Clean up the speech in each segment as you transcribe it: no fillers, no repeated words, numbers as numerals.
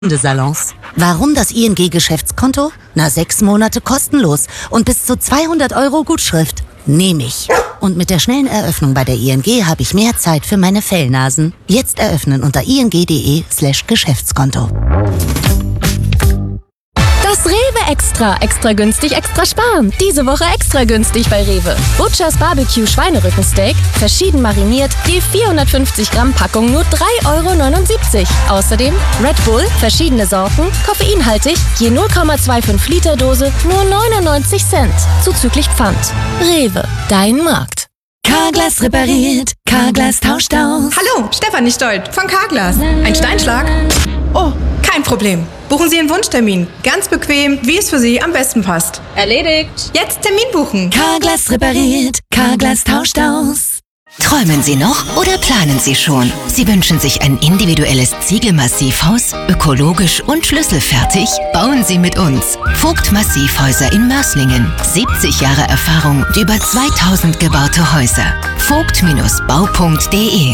Salons. Warum das ING-Geschäftskonto? 6 Monate kostenlos und bis zu 200 € Gutschrift. Nehme ich. Und mit der schnellen Eröffnung bei der ING habe ich mehr Zeit für meine Fellnasen. Jetzt eröffnen unter ing.de/Geschäftskonto. Das Rewe Extra. Extra günstig, extra sparen. Diese Woche extra günstig bei Rewe. Butchers Barbecue Schweinerückensteak, verschieden mariniert, je 450 Gramm Packung nur 3,79 €. Außerdem Red Bull, verschiedene Sorten, koffeinhaltig, je 0,25 Liter Dose, nur 99 Cent. Zuzüglich Pfand. Rewe, dein Markt. Carglass repariert, Carglass tauscht aus. Hallo, Stefanie Stolt von Carglass. Ein Steinschlag? Oh, kein Problem. Buchen Sie einen Wunschtermin. Ganz bequem, wie es für Sie am besten passt. Erledigt. Jetzt Termin buchen. Carglass repariert, Carglass tauscht aus. Träumen Sie noch oder planen Sie schon? Sie wünschen sich ein individuelles Ziegelmassivhaus, ökologisch und schlüsselfertig? Bauen Sie mit uns. Vogt Massivhäuser in Mörslingen. 70 Jahre Erfahrung und über 2000 gebaute Häuser. Vogt-bau.de.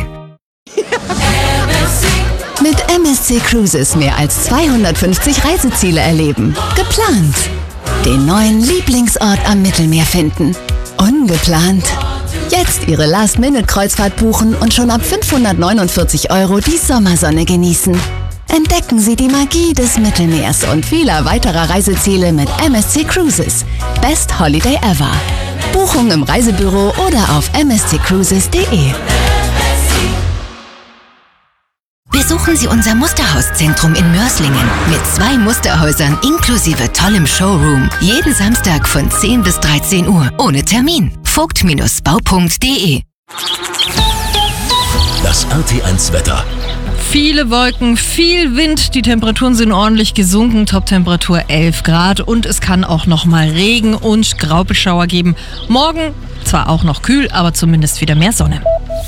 Mit MSC Cruises mehr als 250 Reiseziele erleben. Geplant. Den neuen Lieblingsort am Mittelmeer finden. Ungeplant. Jetzt Ihre Last-Minute-Kreuzfahrt buchen und schon ab 549 € die Sommersonne genießen. Entdecken Sie die Magie des Mittelmeers und vieler weiterer Reiseziele mit MSC Cruises. Best Holiday ever. Buchung im Reisebüro oder auf msccruises.de. Besuchen Sie unser Musterhauszentrum in Mörslingen mit 2 Musterhäusern inklusive tollem Showroom. Jeden Samstag von 10 bis 13 Uhr ohne Termin. Vogt-bau.de. Das RT1 Wetter. Viele Wolken, viel Wind, die Temperaturen sind ordentlich gesunken, Toptemperatur 11 Grad und es kann auch noch mal Regen und Graupelschauer geben. Morgen zwar auch noch kühl, aber zumindest wieder mehr Sonne.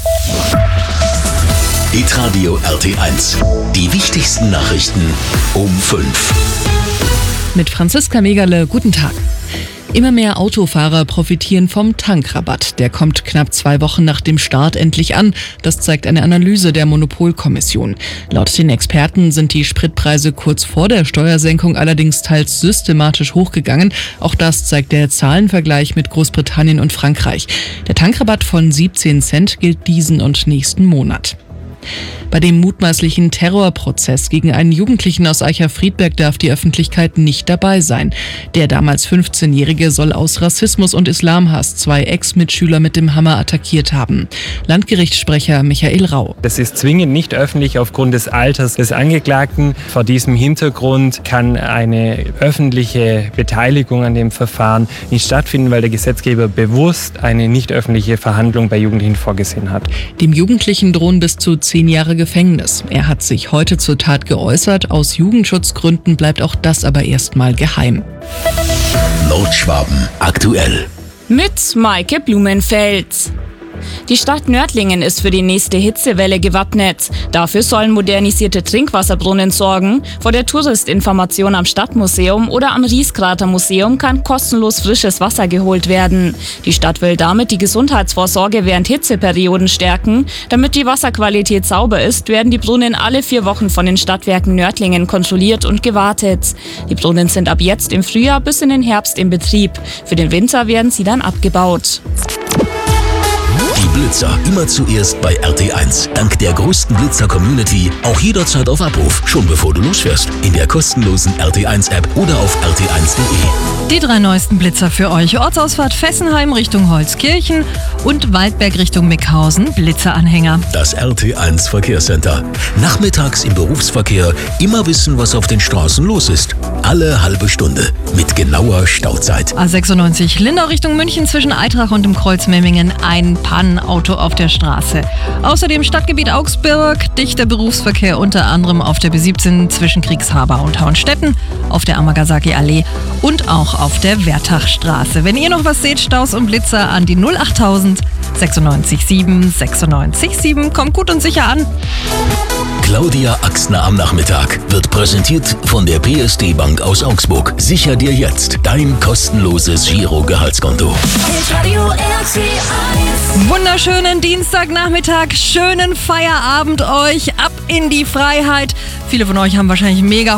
Hitradio RT1. Die wichtigsten Nachrichten um 5. Mit Franziska Megerle, guten Tag. Immer mehr Autofahrer profitieren vom Tankrabatt. Der kommt knapp 2 Wochen nach dem Start endlich an. Das zeigt eine Analyse der Monopolkommission. Laut den Experten sind die Spritpreise kurz vor der Steuersenkung allerdings teils systematisch hochgegangen. Auch das zeigt der Zahlenvergleich mit Großbritannien und Frankreich. Der Tankrabatt von 17 Cent gilt diesen und nächsten Monat. Bei dem mutmaßlichen Terrorprozess gegen einen Jugendlichen aus Eicher-Friedberg darf die Öffentlichkeit nicht dabei sein. Der damals 15-Jährige soll aus Rassismus und Islamhass 2 Ex-Mitschüler mit dem Hammer attackiert haben. Landgerichtssprecher Michael Rau. Das ist zwingend nicht öffentlich aufgrund des Alters des Angeklagten. Vor diesem Hintergrund kann eine öffentliche Beteiligung an dem Verfahren nicht stattfinden, weil der Gesetzgeber bewusst eine nicht öffentliche Verhandlung bei Jugendlichen vorgesehen hat. Dem Jugendlichen drohen bis zu 10 Jahre Gefängnis. Er hat sich heute zur Tat geäußert. Aus Jugendschutzgründen bleibt auch das aber erstmal geheim. Nordschwaben aktuell. Mit Maike Blumenfeld. Die Stadt Nördlingen ist für die nächste Hitzewelle gewappnet. Dafür sollen modernisierte Trinkwasserbrunnen sorgen. Vor der Touristinformation am Stadtmuseum oder am Rieskratermuseum kann kostenlos frisches Wasser geholt werden. Die Stadt will damit die Gesundheitsvorsorge während Hitzeperioden stärken. Damit die Wasserqualität sauber ist, werden die Brunnen alle 4 Wochen von den Stadtwerken Nördlingen kontrolliert und gewartet. Die Brunnen sind ab jetzt im Frühjahr bis in den Herbst in Betrieb. Für den Winter werden sie dann abgebaut. Die Blitzer immer zuerst bei RT1. Dank der größten Blitzer-Community auch jederzeit auf Abruf. Schon bevor du losfährst. In der kostenlosen RT1-App oder auf rt1.de. Die 3 neuesten Blitzer für euch. Ortsausfahrt Fessenheim Richtung Holzkirchen und Waldberg Richtung Mickhausen. Blitzeranhänger. Das RT1 Verkehrscenter. Nachmittags im Berufsverkehr immer wissen, was auf den Straßen los ist. Alle halbe Stunde. Mit genauer Stauzeit. A96 Lindau Richtung München zwischen Eitrach und dem Kreuz Memmingen. Ein Pannenauto auf der Straße. Außerdem Stadtgebiet Augsburg, dichter Berufsverkehr unter anderem auf der B17 zwischen Kriegshaber und Hauenstetten, auf der Amagasaki Allee und auch auf der Wertachstraße. Wenn ihr noch was seht, Staus und Blitzer an die 08000 967 967. Kommt gut und sicher an. Claudia Axner am Nachmittag wird präsentiert von der PSD Bank aus Augsburg. Sicher dir jetzt dein kostenloses Giro-Gehaltskonto. Wunderschönen Dienstagnachmittag, schönen Feierabend euch. Ab in die Freiheit. Viele von euch haben wahrscheinlich mega